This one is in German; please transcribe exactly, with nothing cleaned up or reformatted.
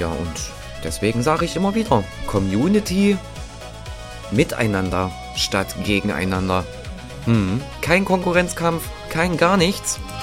Ja, und deswegen sage ich immer wieder, Community miteinander statt gegeneinander. Hm, kein Konkurrenzkampf, kein gar nichts.